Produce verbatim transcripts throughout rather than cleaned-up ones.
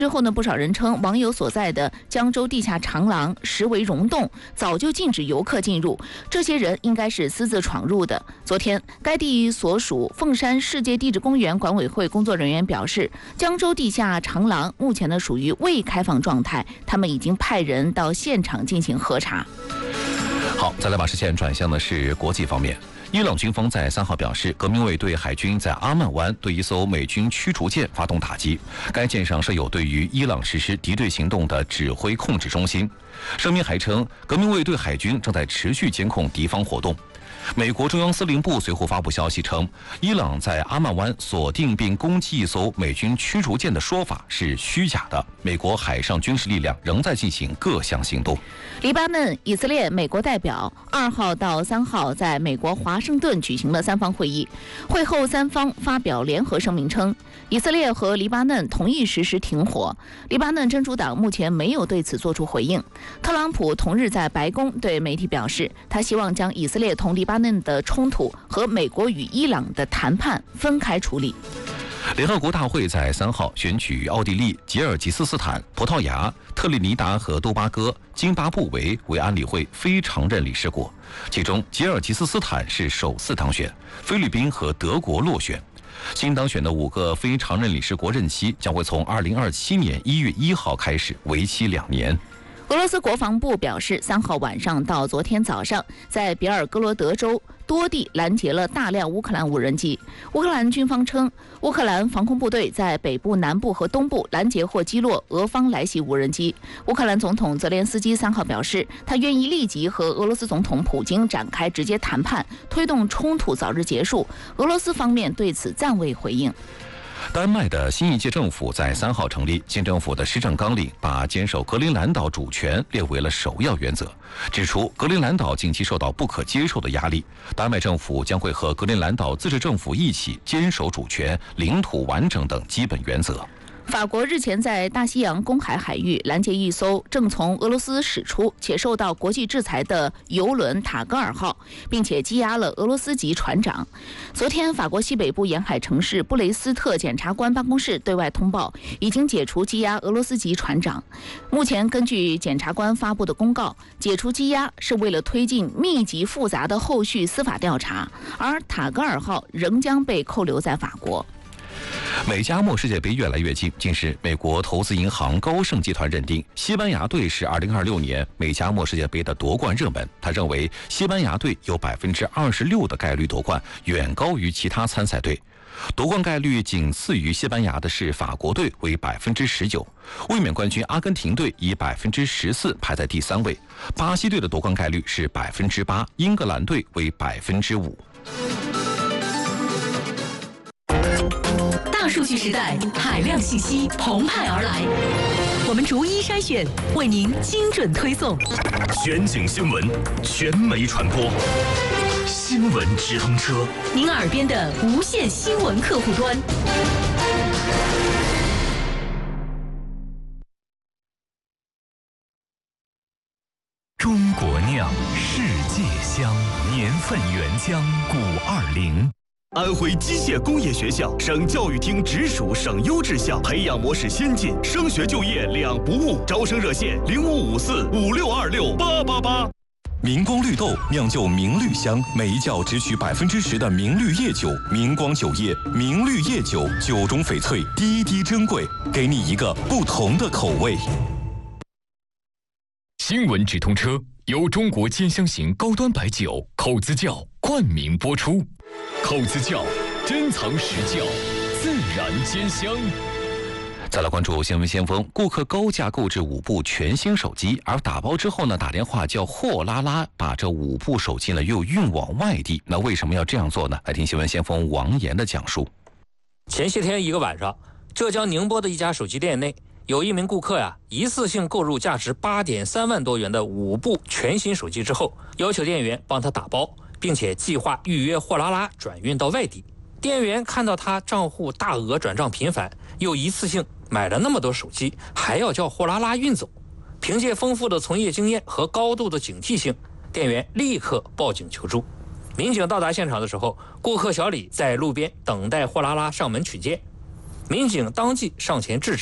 之后呢，不少人称网友所在的江州地下长廊实为溶洞，早就禁止游客进入。这些人应该是私自闯入的。昨天，该地所属凤山世界地质公园管委会工作人员表示，江州地下长廊目前呢属于未开放状态，他们已经派人到现场进行核查。 好，再来把视线转向的是国际方面。伊朗军方在三号表示，革命卫队海军在阿曼湾对一艘美军驱逐舰发动打击，该舰上设有对于伊朗实施敌对行动的指挥控制中心。声明还称，革命卫队海军正在持续监控敌方活动。美国中央司令部随后发布消息称，伊朗在阿曼湾锁定并攻击一艘美军驱逐舰的说法是虚假的。美国海上军事力量仍在进行各项行动。 黎巴嫩、以色列、美国代表二号到三号在美国华盛顿举行了三方会议。会后，三方发表联合声明称，以色列和黎巴嫩同意实施停火。黎巴嫩真主党目前没有对此作出回应。特朗普同日在白宫对媒体表示，他希望将以色列同黎巴嫩的冲突和美国与伊朗的谈判分开处理。 联合国大会在三号选举奥地利、吉尔吉斯斯坦、葡萄牙、特立尼达和多巴哥、津巴布韦为安理会非常任理事国，其中吉尔吉斯斯坦是首次当选，菲律宾和德国落选。新当选的五个非常任理事国任期将会从二零二七年一月一号开始，为期两年。 俄罗斯国防部表示，三号晚上到昨天早上，在别尔哥罗德州多地拦截了大量乌克兰无人机。乌克兰军方称，乌克兰防空部队在北部、南部和东部拦截或击落俄方来袭无人机。乌克兰总统泽连斯基三号表示，他愿意立即和俄罗斯总统普京展开直接谈判，推动冲突早日结束。俄罗斯方面对此暂未回应。 丹麦的新一届政府在三号成立，新政府的施政纲领把坚守格陵兰岛主权列为了首要原则，指出格陵兰岛近期受到不可接受的压力，丹麦政府将会和格陵兰岛自治政府一起坚守主权、领土完整等基本原则。 法国日前在大西洋公海海域拦截一艘正从俄罗斯驶出且受到国际制裁的油轮塔格尔号，并且羁押了俄罗斯籍船长。昨天，法国西北部沿海城市布雷斯特检察官办公室对外通报，已经解除羁押俄罗斯籍船长。目前，根据检察官发布的公告，解除羁押是为了推进密集复杂的后续司法调查，而塔格尔号仍将被扣留在法国。 美加墨世界杯越来越近，近日，美国投资银行高盛集团认定西班牙队是二零二六年美加墨世界杯的夺冠热门。他认为西班牙队有百分之二十六的概率夺冠，远高于其他参赛队。夺冠概率仅次于西班牙的是法国队，为百分之十九。卫冕冠军阿根廷队以百分之十四排在第三位。巴西队的夺冠概率是百分之八，英格兰队为百分之五。 大数据时代，海量信息澎湃而来，我们逐一筛选，为您精准推送。 全景新闻，全媒传播，新闻直通车， 您耳边的无线新闻客户端。 中国酿，世界香，年份原浆五二零。安徽机械工业学校省教育厅直属省优质校，培养模式先进，升学就业两不误。招生热线零五五四五六二六八八八。明光绿豆酿就明绿香，每一窖只取百分之十的明绿叶酒。明光酒业，明绿叶酒，酒中翡翠，滴滴珍贵，给你一个不同的口味。 新闻直通车由中国兼香型高端白酒口子窖冠名播出。口子窖，珍藏实窖，自然兼香。 再来关注新闻先锋，顾客高价购置五部全新手机，而打包之后呢，打电话叫货拉拉，把这五部手机呢又运往外地。那为什么要这样做呢？来听新闻先锋王岩的讲述。 前些天一个晚上，浙江宁波的一家手机店内，有一名顾客呀，一次性购入价值八点三万多元的五部全新手机之后，要求店员帮他打包，并且计划预约货拉拉转运到外地。店员看到他账户大额转账频繁，又一次性买了那么多手机，还要叫货拉拉运走。凭借丰富的从业经验和高度的警惕性，店员立刻报警求助。民警到达现场的时候，顾客小李在路边等待货拉拉上门取件。民警当即上前制止，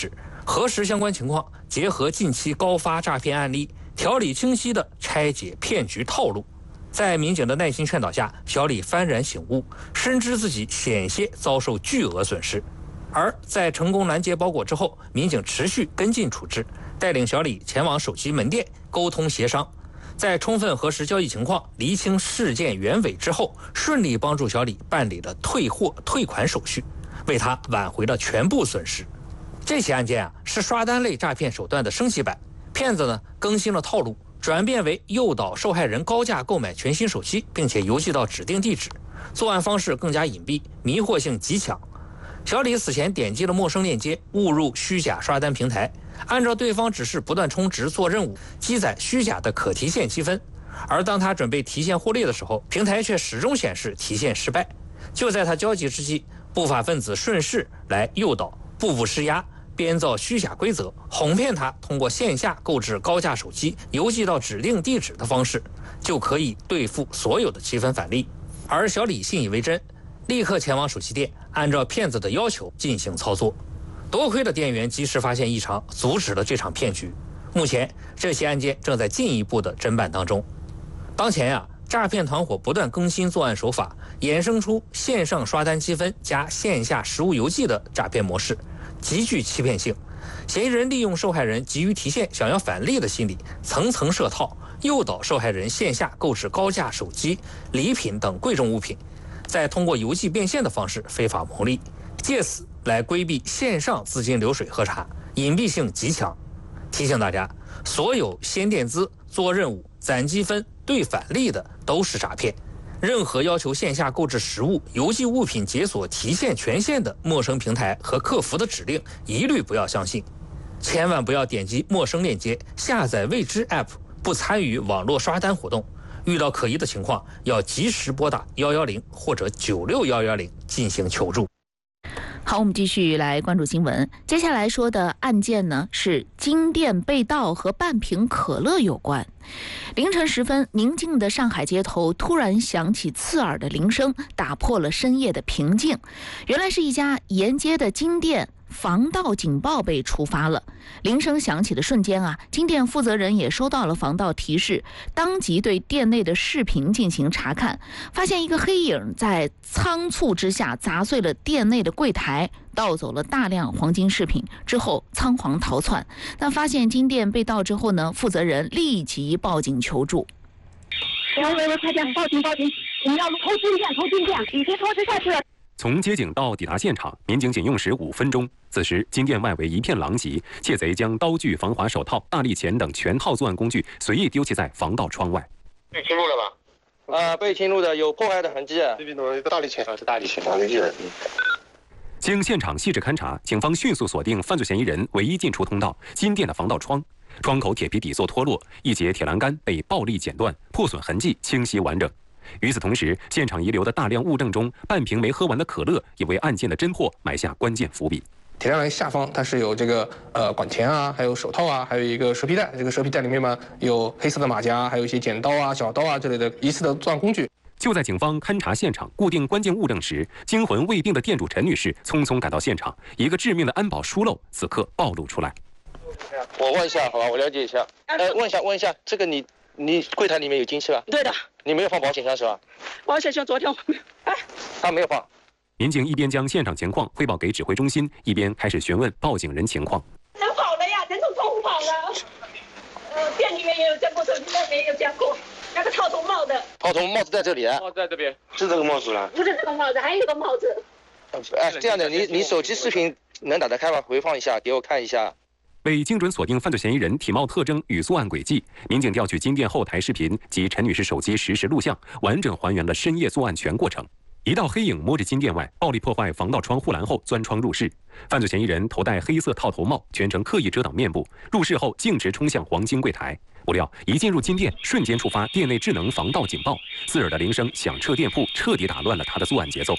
核实相关情况，结合近期高发诈骗案例，条理清晰地拆解骗局套路。在民警的耐心劝导下，小李幡然醒悟，深知自己险些遭受巨额损失。而在成功拦截包裹之后，民警持续跟进处置，带领小李前往手机门店沟通协商，在充分核实交易情况、厘清事件原委之后，顺利帮助小李办理了退货退款手续，为他挽回了全部损失。这起案件啊，是刷单类诈骗手段的升级版，骗子呢更新了套路，转变为诱导受害人高价购买全新手机，并且邮寄到指定地址，作案方式更加隐蔽，迷惑性极强。小李此前点击了陌生链接，误入虚假刷单平台，按照对方指示不断充值做任务，积攒虚假的可提现积分。而当他准备提现获利的时候，平台却始终显示提现失败。就在他焦急之际，不法分子顺势来诱导，步步施压，编造虚假规则，哄骗他通过线下购置高价手机，邮寄到指定地址的方式，就可以兑付所有的积分返利。而小李信以为真，立刻前往手机店，按照骗子的要求进行操作。多亏的店员及时发现异常，阻止了这场骗局。目前，这起案件正在进一步的侦办当中。当前呀、啊，诈骗团伙不断更新作案手法，衍生出线上刷单积分加线下实物邮寄的诈骗模式，极具欺骗性。嫌疑人利用受害人急于提现、想要返利的心理，层层设套，诱导受害人线下购置高价手机、礼品等贵重物品，再通过邮寄变现的方式非法牟利，借此来规避线上资金流水核查，隐蔽性极强。提醒大家，所有先垫资、做任务、攒积分、兑返利的都是诈骗。任何要求线下购置实物、邮寄物品解锁提现权限的陌生平台和客服的指令，一律不要相信。千万不要点击陌生链接，下载未知 App， 不参与网络刷单活动。遇到可疑的情况，要及时拨打一一零或者九六一一零进行求助。 好，我们继续来关注新闻。接下来说的案件呢，是金店被盗和半瓶可乐有关。凌晨时分，宁静的上海街头突然响起刺耳的铃声，打破了深夜的平静。原来是一家沿街的金店防盗警报被触发了。铃声响起的瞬间啊，金店负责人也收到了防盗提示，当即对店内的视频进行查看，发现一个黑影在仓促之下砸碎了店内的柜台，盗走了大量黄金饰品，之后仓皇逃窜。那发现金店被盗之后呢，负责人立即报警求助。 喂喂喂，快点报警报警！我们要偷金店偷金店，已经拖迟下去了。 从接警到抵达现场，民警仅用时五分钟。此时，金店外围一片狼藉，窃贼将刀具、防滑手套、大力钳等全套作案工具随意丢弃在防盗窗外。 被侵入了吧？啊、呃，被侵入的有破坏的痕迹。这边有一个大力钳，啊，是大力钳，大力钳。 经现场细致勘查，警方迅速锁定犯罪嫌疑人唯一进出通道——金店的防盗窗。窗口铁皮底座脱落，一节铁栏杆被暴力剪断，破损痕迹清晰完整。与此同时，现场遗留的大量物证中，半瓶没喝完的可乐也为案件的侦破埋下关键伏笔。 铁栏杆下方它是有这个呃管钳啊，还有手套啊，还有一个蛇皮袋。这个蛇皮袋里面嘛有黑色的马甲，还有一些剪刀啊、小刀啊之类的疑似的作案工具。 就在警方勘查现场、固定关键物证时，惊魂未定的店主陈女士匆匆赶到现场，一个致命的安保疏漏此刻暴露出来。 我问一下，好吧，我了解一下。呃，问一下，问一下，这个你你柜台里面有金器吧？ 对的。 你没有放保险箱是吧？ 保险箱昨天我没有。哎， 他没有放。 民警一边将现场情况汇报给指挥中心，一边开始询问报警人情况。 人跑了呀，人从窗户跑了。呃，店里面也有见过，手机外面也有见过。那个套头帽的。 套头帽子在这里啊？ 帽子在这边， 是这个帽子了？ 不是这个帽子，还有一个帽子。 哎，这样的，你你手机视频能打得开吗？回放一下，给我看一下。 为精准锁定犯罪嫌疑人体貌特征与作案轨迹，民警调取金店后台视频及陈女士手机实时录像，完整还原了深夜作案全过程。一道黑影摸着金店外，暴力破坏防盗窗护栏后钻窗入室。犯罪嫌疑人头戴黑色套头帽，全程刻意遮挡面部。入室后径直冲向黄金柜台。不料一进入金店，瞬间触发店内智能防盗警报，刺耳的铃声响彻店铺，彻底打乱了他的作案节奏。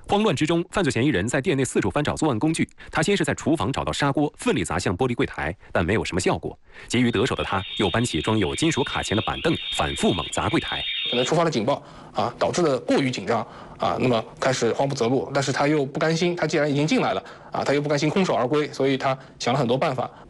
慌乱之中，犯罪嫌疑人在店内四处翻找作案工具。他先是在厨房找到砂锅，奋力砸向玻璃柜台，但没有什么效果。急于得手的他，又搬起装有金属卡钳的板凳，反复猛砸柜台。 可能触发了警报啊，导致的过于紧张啊，那么开始慌不择路。但是他又不甘心，他既然已经进来了啊，他又不甘心空手而归，所以他想了很多办法，